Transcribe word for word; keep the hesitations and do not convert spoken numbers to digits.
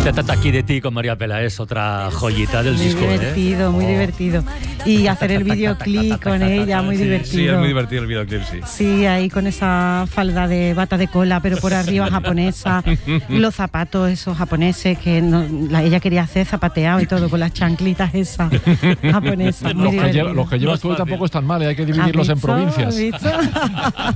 Tataki de ti con María Pelaez, otra joyita del muy disco. Muy divertido, ¿eh? muy oh. divertido. Y hacer el videoclip con ella, muy sí, divertido. Sí, es muy divertido el videoclip, sí. Sí, ahí con esa falda de bata de cola, pero por arriba japonesa. Los zapatos esos japoneses que no, la, ella quería hacer zapateado y todo, con las chanclitas esas japonesas. Muy los, que divertido. lleva, los que llevas No tú fácil. tampoco están mal, ¿eh? Hay que dividirlos en ¿Has visto? provincias. ¿Has visto?